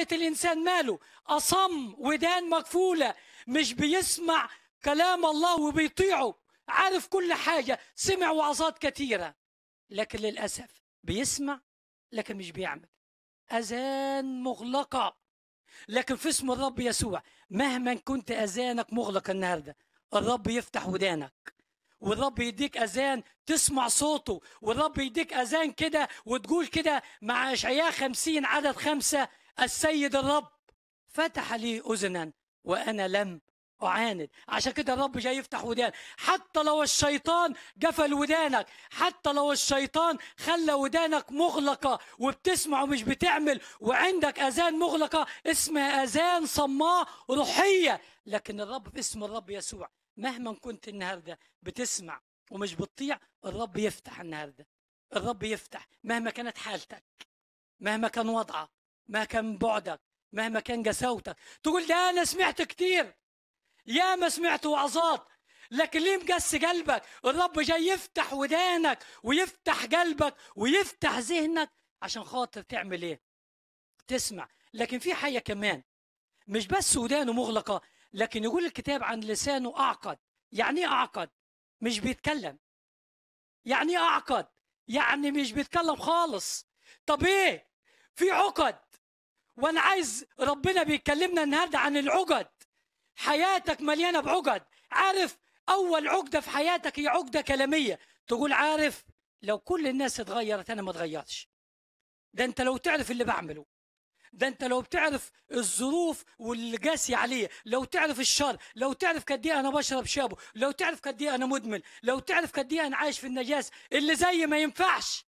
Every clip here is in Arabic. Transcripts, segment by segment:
حالة الإنسان ماله؟ أصم، ودان مقفولة، مش بيسمع كلام الله وبيطيعه. عارف كل حاجة، سمع وعظات كثيرة، لكن للأسف بيسمع لكن مش بيعمل. أذان مغلقة. لكن في اسم الرب يسوع، مهما كنت أذانك مغلقة النهاردة، الرب يفتح ودانك، والرب يديك أذان تسمع صوته، والرب يديك أذان كده وتقول كده مع إشعياء 50 عدد 5: السيد الرب فتح لي أذنا وأنا لم أعاند. عشان كده الرب جاي يفتح ودان. حتى لو الشيطان قفل ودانك، حتى لو الشيطان خلى ودانك مغلقة وبتسمع ومش بتعمل، وعندك أذان مغلقة اسمها أذان صماء روحية، لكن الرب باسم الرب يسوع، مهما كنت النهاردة بتسمع ومش بتطيع، الرب يفتح النهاردة. الرب يفتح مهما كانت حالتك، مهما كان وضعك، مهما كان بعدك، مهما كان قساوتك. تقول ده أنا سمعت كتير، يا ما سمعت وعظات، لكن ليه مقسي قلبك؟ الرب جاي يفتح ودانك ويفتح قلبك ويفتح ذهنك عشان خاطر تعمل ايه؟ تسمع. لكن في حاجة كمان، مش بس ودانه مغلقة، لكن يقول الكتاب عن لسانه أعقد. يعني ايه أعقد؟ مش بيتكلم. يعني ايه أعقد؟ يعني مش بيتكلم خالص. طب ايه؟ في عقد، وانا عايز ربنا بيكلمنا النهارده عن العقد. حياتك مليانه بعقد. عارف اول عقده في حياتك هي عقده كلاميه. تقول عارف، لو كل الناس اتغيرت انا ما اتغيرتش. ده انت لو تعرف اللي بعمله، ده انت لو بتعرف الظروف واللي قاسي عليه، لو تعرف الشر، لو تعرف قد ايه انا بشرب شابه، لو تعرف قد ايه انا مدمن، لو تعرف قد ايه انا عايش في النجاسه، اللي زي ما ينفعش.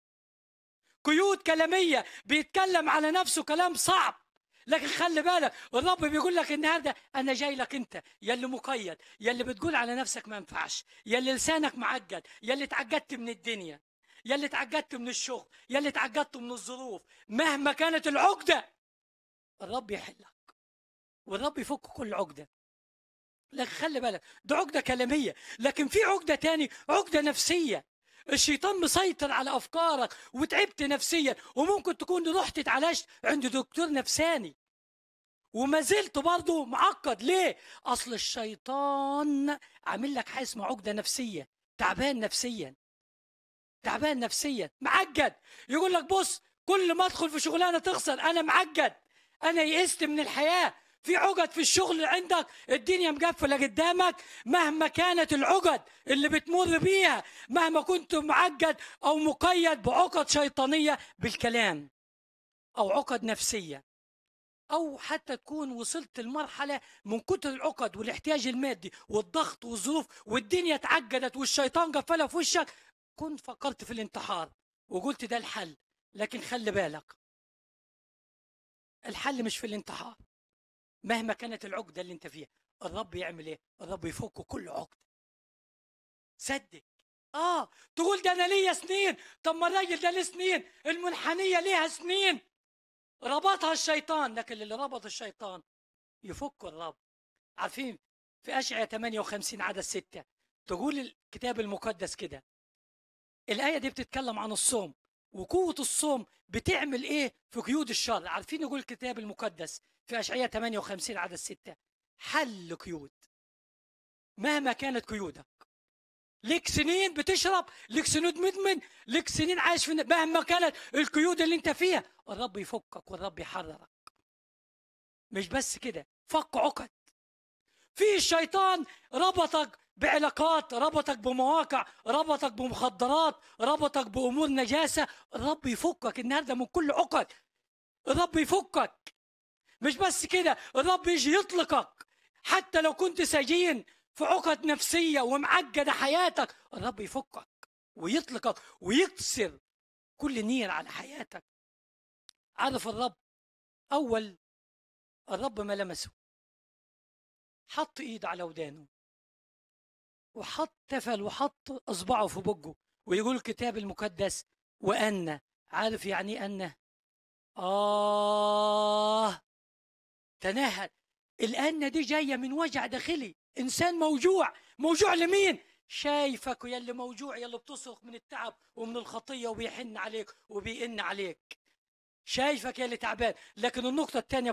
قيود كلاميه، بيتكلم على نفسه كلام صعب. لكن خلي بالك، الرب بيقول لك النهارده انا جاي لك انت يا اللي مقيد، يا اللي بتقول على نفسك ما ينفعش، يا اللي لسانك معجد، يا اللي اتعجدت من الدنيا، يا اللي اتعجدت من الشغل، يا اللي اتعجدت من الظروف. مهما كانت العقده الرب يحلك، والرب يفك كل عقده. لكن خلي بالك، ده عقده كلاميه، لكن في عقده تاني، عقده نفسيه. الشيطان مسيطر على افكارك وتعبت نفسيا، وممكن تكون رحت اتعالجت عند دكتور نفساني وما زلت برضه معقد. ليه؟ اصل الشيطان عامل لك حاجه اسمها عقده نفسيه. تعبان نفسيا، تعبان نفسيا، معقد. يقول لك بص، كل ما ادخل في شغلانه تخسر، انا معقد، انا يئست من الحياه. في عقد في الشغل عندك، الدنيا مقفله قدامك. مهما كانت العقد اللي بتمر بيها، مهما كنت معقد او مقيد بعقد شيطانيه بالكلام، او عقد نفسيه، او حتى تكون وصلت لمرحله من كتر العقد والاحتياج المادي والضغط والظروف والدنيا اتعقدت والشيطان قفلها في وشك، كنت فكرت في الانتحار وقلت ده الحل. لكن خلي بالك، الحل مش في الانتحار. مهما كانت العقده اللي انت فيها، الرب يعمل ايه؟ الرب يفك كل عقده. صدق. تقول ده انا ليا سنين. طب ما الراجل ده له سنين، المنحنيه ليها سنين ربطها الشيطان، لكن اللي ربط الشيطان يفك الرب. عارفين في أشعياء 58 عدد 6 تقول الكتاب المقدس كده، الآية دي بتتكلم عن الصوم وقوة الصوم بتعمل إيه في قيود الشر. عارفين يقول الكتاب المقدس في أشعياء 58 عدد 6: حل قيود. مهما كانت قيودك، ليك سنين بتشرب، ليك سنين مدمن، ليك سنين عايش في، مهما كانت القيود اللي انت فيها، الرب يفكك والرب يحررك. مش بس كده، فك عقد. في الشيطان ربطك بعلاقات، ربطك بمواقع، ربطك بمخدرات، ربطك بأمور نجاسة. الرب يفكك النهاردة من كل عقد. الرب يفكك. مش بس كده، الرب يجي يطلقك. حتى لو كنت سجين في عقد نفسية ومعقدة حياتك، الرب يفكك ويطلقك ويكسر كل نير على حياتك. عارف الرب أول الرب ما لمسه، حط إيد على ودانه وحط تفل وحط اصبعه في بقه، ويقول الكتاب المقدس وأن. عارف يعني إيه أن؟ تنهد. الأن دي جاية من وجع داخلي، إنسان موجوع. موجوع لمين؟ شايفك يا اللي موجوع، يا اللي بتصرخ من التعب ومن الخطية وبيحن عليك وبيئن عليك. شايفك يا اللي تعبان. لكن النقطة الثانية